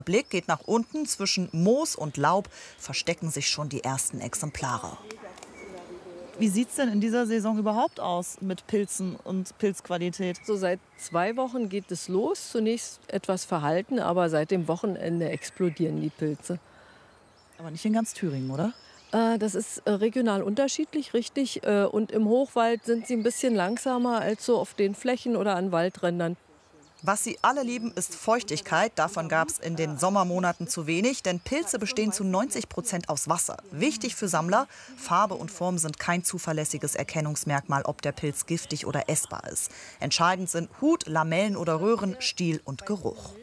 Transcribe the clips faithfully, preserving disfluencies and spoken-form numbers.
Blick geht nach unten. Zwischen Moos und Laub verstecken sich schon die ersten Exemplare. Wie sieht es denn in dieser Saison überhaupt aus mit Pilzen und Pilzqualität? So seit zwei Wochen geht es los. Zunächst etwas verhalten, aber seit dem Wochenende explodieren die Pilze. Aber nicht in ganz Thüringen, oder? Äh, das ist äh, regional unterschiedlich, richtig. Äh, und im Hochwald sind sie ein bisschen langsamer als so auf den Flächen oder an Waldrändern. Was sie alle lieben, ist Feuchtigkeit. Davon gab es in den Sommermonaten zu wenig, denn Pilze bestehen zu neunzig Prozent aus Wasser. Wichtig für Sammler, Farbe und Form sind kein zuverlässiges Erkennungsmerkmal, ob der Pilz giftig oder essbar ist. Entscheidend sind Hut, Lamellen oder Röhren, Stiel und Geruch.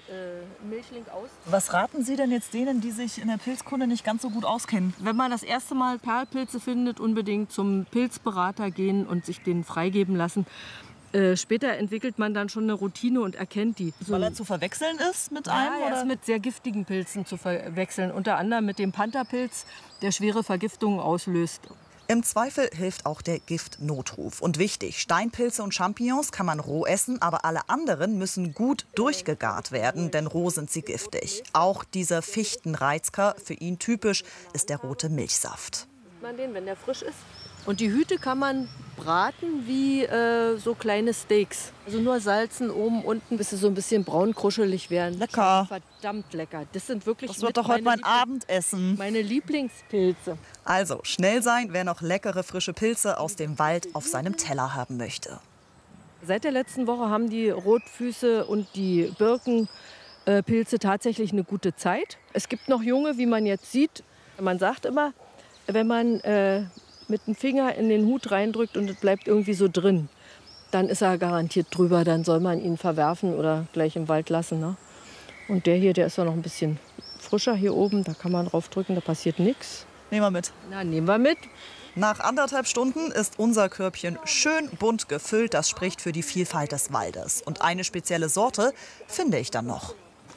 Was raten Sie denn jetzt denen, die sich in der Pilzkunde nicht ganz so gut auskennen? Wenn man das erste Mal Perlpilze findet, unbedingt zum Pilzberater gehen und sich den freigeben lassen. Äh, später entwickelt man dann schon eine Routine und erkennt die. So. Weil er zu verwechseln ist mit Ja, einem? er Oder? ist mit sehr giftigen Pilzen zu verwechseln. Unter anderem mit dem Pantherpilz, der schwere Vergiftungen auslöst. Im Zweifel hilft auch der Giftnotruf. Und wichtig, Steinpilze und Champignons kann man roh essen, aber alle anderen müssen gut durchgegart werden, denn roh sind sie giftig. Auch dieser Fichtenreizker, für ihn typisch, ist der rote Milchsaft. Man den, wenn der frisch ist. Und die Hüte kann man braten wie äh, so kleine Steaks. Also nur salzen, oben, unten, bis sie so ein bisschen braun kruschelig werden. Lecker. Verdammt lecker. Das sind wirklich Das wird doch heute mein Abendessen. Meine Lieblingspilze. Also schnell sein, wer noch leckere frische Pilze aus dem Wald auf seinem Teller haben möchte. Seit der letzten Woche haben die Rotfüße und die Birkenpilze tatsächlich eine gute Zeit. Es gibt noch junge, wie man jetzt sieht. Man sagt immer, wenn man äh, mit dem Finger in den Hut reindrückt und es bleibt irgendwie so drin, dann ist er garantiert drüber, dann soll man ihn verwerfen oder gleich im Wald lassen. Ne? Und der hier, der ist ja noch ein bisschen frischer hier oben, da kann man drauf drücken, da passiert nichts. Nehmen wir mit. Na, nehmen wir mit. Nach anderthalb Stunden ist unser Körbchen schön bunt gefüllt. Das spricht für die Vielfalt des Waldes. Und eine spezielle Sorte finde ich dann noch.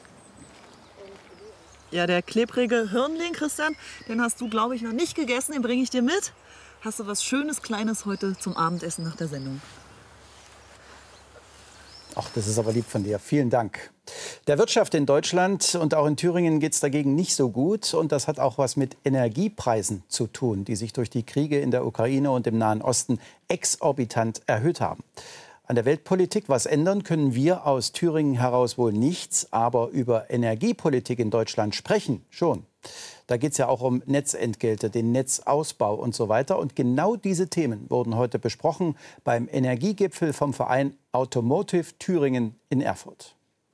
Ja, der klebrige Hirnling, Christian, den hast du, glaube ich, noch nicht gegessen. Den bringe ich dir mit. Hast du was Schönes, Kleines heute zum Abendessen nach der Sendung? Ach, das ist aber lieb von dir. Vielen Dank. Der Wirtschaft in Deutschland und auch in Thüringen geht es dagegen nicht so gut. Und das hat auch was mit Energiepreisen zu tun, die sich durch die Kriege in der Ukraine und im Nahen Osten exorbitant erhöht haben. An der Weltpolitik was ändern können wir aus Thüringen heraus wohl nichts. Aber über Energiepolitik in Deutschland sprechen schon. Da geht es ja auch um Netzentgelte, den Netzausbau und so weiter. Und genau diese Themen wurden heute besprochen beim Energiegipfel vom Verein Automotive Thüringen in Erfurt.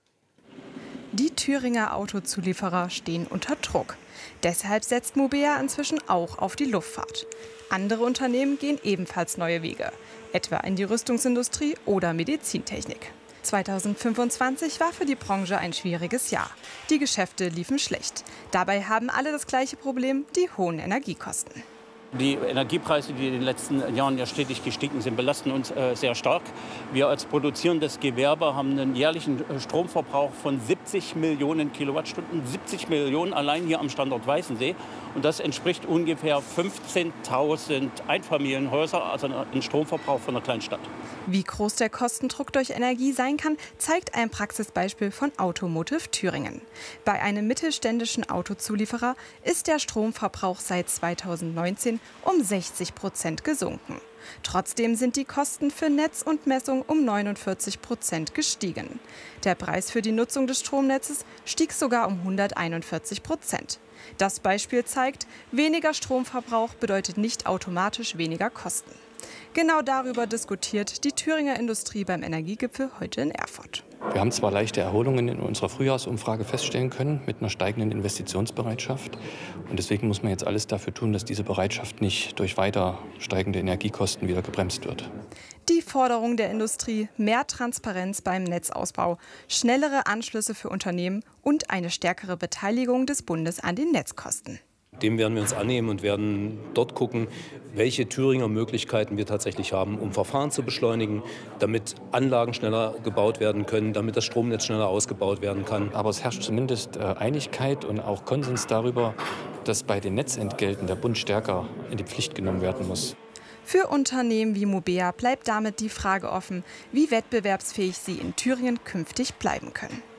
Die Thüringer Autozulieferer stehen unter Druck. Deshalb setzt Mubea inzwischen auch auf die Luftfahrt. Andere Unternehmen gehen ebenfalls neue Wege, etwa in die Rüstungsindustrie oder Medizintechnik. zweitausendfünfundzwanzig war für die Branche ein schwieriges Jahr. Die Geschäfte liefen schlecht. Dabei haben alle das gleiche Problem, die hohen Energiekosten. Die Energiepreise, die in den letzten Jahren ja stetig gestiegen sind, belasten uns äh, sehr stark. Wir als produzierendes Gewerbe haben einen jährlichen Stromverbrauch von siebzig Millionen Kilowattstunden, siebzig Millionen allein hier am Standort Weißensee. Und das entspricht ungefähr fünfzehntausend Einfamilienhäuser, also ein Stromverbrauch von einer Kleinstadt. Wie groß der Kostendruck durch Energie sein kann, zeigt ein Praxisbeispiel von Automotive Thüringen. Bei einem mittelständischen Autozulieferer ist der Stromverbrauch seit zweitausendneunzehn um sechzig Prozent gesunken. Trotzdem sind die Kosten für Netz und Messung um neunundvierzig Prozent gestiegen. Der Preis für die Nutzung des Stromnetzes stieg sogar um hunderteinundvierzig Prozent. Das Beispiel zeigt, weniger Stromverbrauch bedeutet nicht automatisch weniger Kosten. Genau darüber diskutiert die Thüringer Industrie beim Energiegipfel heute in Erfurt. Wir haben zwar leichte Erholungen in unserer Frühjahrsumfrage feststellen können mit einer steigenden Investitionsbereitschaft. Und deswegen muss man jetzt alles dafür tun, dass diese Bereitschaft nicht durch weiter steigende Energiekosten wieder gebremst wird. Die Forderung der Industrie, mehr Transparenz beim Netzausbau, schnellere Anschlüsse für Unternehmen und eine stärkere Beteiligung des Bundes an den Netzkosten. Dem werden wir uns annehmen und werden dort gucken, welche Thüringer Möglichkeiten wir tatsächlich haben, um Verfahren zu beschleunigen, damit Anlagen schneller gebaut werden können, damit das Stromnetz schneller ausgebaut werden kann. Aber es herrscht zumindest Einigkeit und auch Konsens darüber, dass bei den Netzentgelten der Bund stärker in die Pflicht genommen werden muss. Für Unternehmen wie Mubea bleibt damit die Frage offen, wie wettbewerbsfähig sie in Thüringen künftig bleiben können.